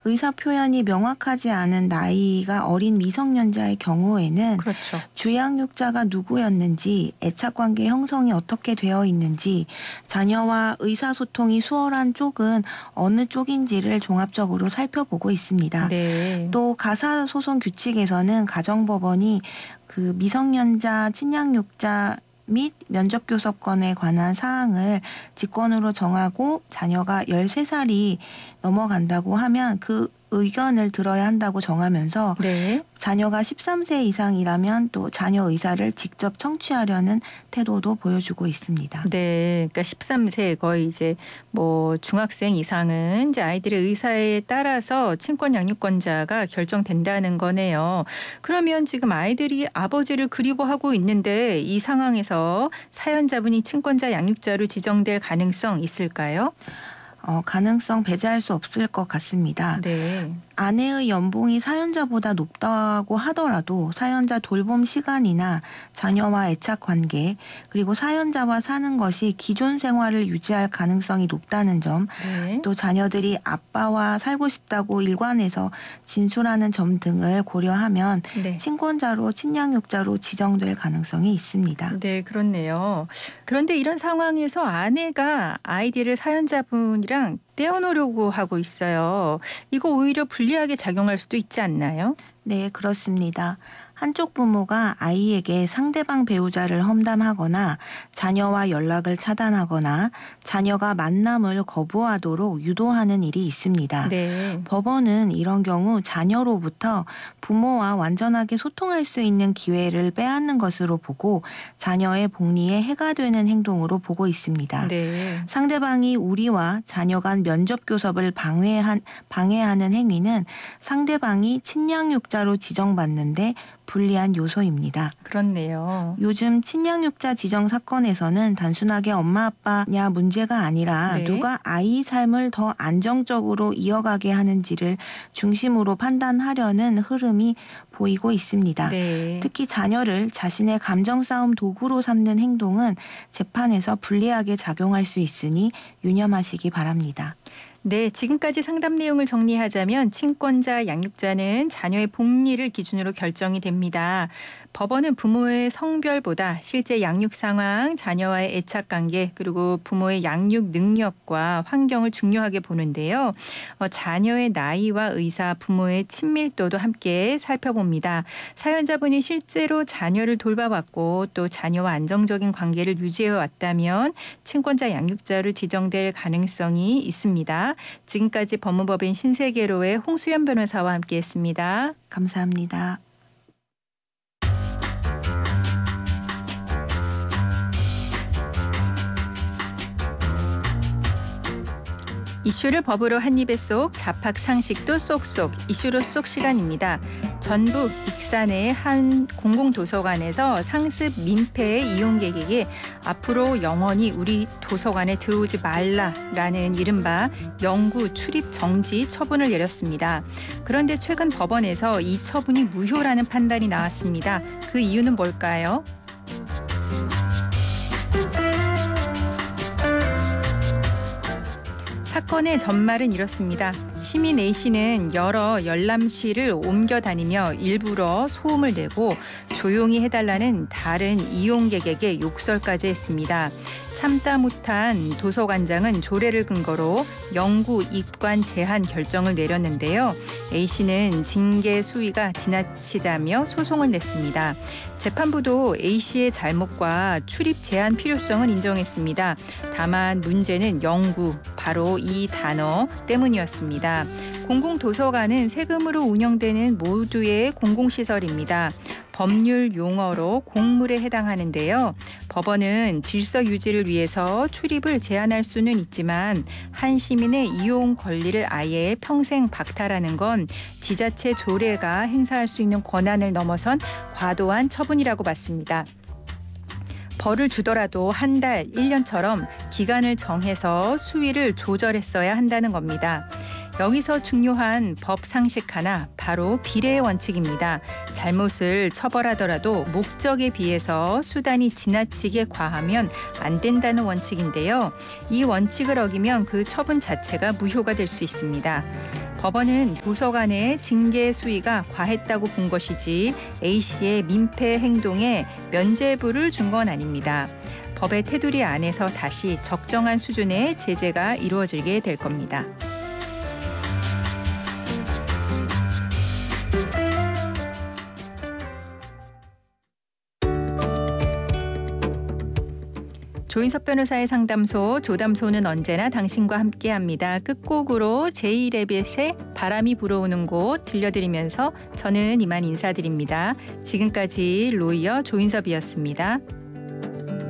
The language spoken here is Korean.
의사 표현이 명확하지 않은 나이가 어린 미성년자의 경우에는 그렇죠. 주양육자가 누구였는지, 애착관계 형성이 어떻게 되어 있는지, 자녀와 의사소통이 수월한 쪽은 어느 쪽인지를 종합적으로 살펴보고 있습니다. 네. 또 가사소송 규칙에서는 가정법원이 그 미성년자 친양육자 및 면접교섭권에 관한 사항을 직권으로 정하고 자녀가 13살이 넘어간다고 하면 그 의견을 들어야 한다고 정하면서 네. 자녀가 13세 이상이라면 또 자녀 의사를 직접 청취하려는 태도도 보여주고 있습니다. 네. 그러니까 13세 거의 이제 뭐 중학생 이상은 이제 아이들의 의사에 따라서 친권 양육권자가 결정된다는 거네요. 그러면 지금 아이들이 아버지를 그리워하고 있는데 이 상황에서 사연자분이 친권자 양육자로 지정될 가능성 있을까요? 가능성 배제할 수 없을 것 같습니다. 네. 아내의 연봉이 사연자보다 높다고 하더라도 사연자 돌봄 시간이나 자녀와 애착 관계, 그리고 사연자와 사는 것이 기존 생활을 유지할 가능성이 높다는 점, 네. 또 자녀들이 아빠와 살고 싶다고 일관해서 진술하는 점 등을 고려하면 네. 친권자로 친양육자로 지정될 가능성이 있습니다. 네, 그렇네요. 그런데 이런 상황에서 아내가 아이들을 사연자분이랑 떼어놓으려고 하고 있어요. 이거 오히려 불리하게 작용할 수도 있지 않나요? 네, 그렇습니다. 한쪽 부모가 아이에게 상대방 배우자를 험담하거나 자녀와 연락을 차단하거나 자녀가 만남을 거부하도록 유도하는 일이 있습니다. 네. 법원은 이런 경우 자녀로부터 부모와 완전하게 소통할 수 있는 기회를 빼앗는 것으로 보고 자녀의 복리에 해가 되는 행동으로 보고 있습니다. 네. 상대방이 우리와 자녀 간 면접 교섭을 방해하는 행위는 상대방이 친양육자로 지정받는데 불리한 요소입니다. 그렇네요. 요즘 친양육자 지정 사건에서는 단순하게 엄마 아빠냐 문제가 아니라 네. 누가 아이 삶을 더 안정적으로 이어가게 하는지를 중심으로 판단하려는 흐름이 보이고 있습니다. 네. 특히 자녀를 자신의 감정 싸움 도구로 삼는 행동은 재판에서 불리하게 작용할 수 있으니 유념하시기 바랍니다. 네, 지금까지 상담 내용을 정리하자면 친권자, 양육자는 자녀의 복리를 기준으로 결정이 됩니다. 법원은 부모의 성별보다 실제 양육 상황, 자녀와의 애착 관계, 그리고 부모의 양육 능력과 환경을 중요하게 보는데요. 자녀의 나이와 의사, 부모의 친밀도도 함께 살펴봅니다. 사연자분이 실제로 자녀를 돌봐왔고 또 자녀와 안정적인 관계를 유지해왔다면 친권자 양육자로 지정될 가능성이 있습니다. 지금까지 법무법인 신세계로의 홍수연 변호사와 함께했습니다. 감사합니다. 이슈를 법으로 한입에 쏙, 잡학 상식도 쏙쏙, 이슈로 쏙 시간입니다. 전북 익산의 한 공공도서관에서 상습 민폐 이용객에게 앞으로 영원히 우리 도서관에 들어오지 말라라는 이른바 영구 출입 정지 처분을 내렸습니다. 그런데 최근 법원에서 이 처분이 무효라는 판단이 나왔습니다. 그 이유는 뭘까요? 사건의 전말은 이렇습니다. 시민 A씨는 여러 열람실을 옮겨 다니며 일부러 소음을 내고 조용히 해달라는 다른 이용객에게 욕설까지 했습니다. 참다 못한 도서관장은 조례를 근거로 영구 입관 제한 결정을 내렸는데요. A씨는 징계 수위가 지나치다며 소송을 냈습니다. 재판부도 A씨의 잘못과 출입 제한 필요성을 인정했습니다. 다만 문제는 영구, 바로 이 단어 때문이었습니다. 공공도서관은 세금으로 운영되는 모두의 공공시설입니다. 법률 용어로 공물에 해당하는데요. 법원은 질서 유지를 위해서 출입을 제한할 수는 있지만 한 시민의 이용 권리를 아예 평생 박탈하는 건 지자체 조례가 행사할 수 있는 권한을 넘어선 과도한 처분이라고 봤습니다. 벌을 주더라도 한 달, 1년처럼 기간을 정해서 수위를 조절했어야 한다는 겁니다. 여기서 중요한 법 상식 하나, 바로 비례의 원칙입니다. 잘못을 처벌하더라도 목적에 비해서 수단이 지나치게 과하면 안 된다는 원칙인데요. 이 원칙을 어기면 그 처분 자체가 무효가 될 수 있습니다. 법원은 도서관의 징계 수위가 과했다고 본 것이지 A씨의 민폐 행동에 면죄부를 준 건 아닙니다. 법의 테두리 안에서 다시 적정한 수준의 제재가 이루어지게 될 겁니다. 조인섭 변호사의 상담소, 조담소는 언제나 당신과 함께합니다. 끝곡으로 제이레빗의 바람이 불어오는 곳 들려드리면서 저는 이만 인사드립니다. 지금까지 로이어 조인섭이었습니다.